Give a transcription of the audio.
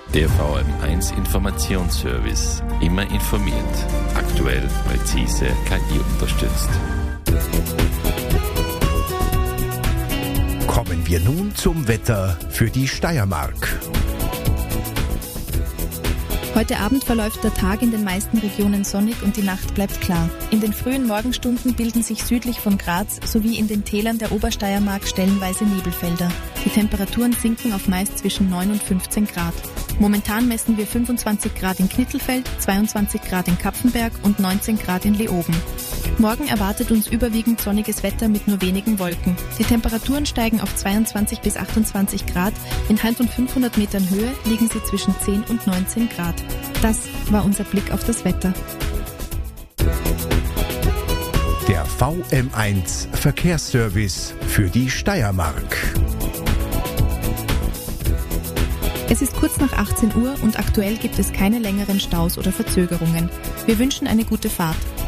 Der VM1 Informationsservice. Immer informiert. Aktuell, präzise, KI unterstützt. Kommen wir nun zum Wetter für die Steiermark. Heute Abend verläuft der Tag in den meisten Regionen sonnig und die Nacht bleibt klar. In den frühen Morgenstunden bilden sich südlich von Graz sowie in den Tälern der Obersteiermark stellenweise Nebelfelder. Die Temperaturen sinken auf meist zwischen 9 und 15 Grad. Momentan messen wir 25 Grad in Knittelfeld, 22 Grad in Kapfenberg und 19 Grad in Leoben. Morgen erwartet uns überwiegend sonniges Wetter mit nur wenigen Wolken. Die Temperaturen steigen auf 22 bis 28 Grad. In rund 500 Metern Höhe liegen sie zwischen 10 und 19 Grad. Das war unser Blick auf das Wetter. Der VM1 Verkehrsservice für die Steiermark. Es ist kurz nach 18 Uhr und aktuell gibt es keine längeren Staus oder Verzögerungen. Wir wünschen eine gute Fahrt.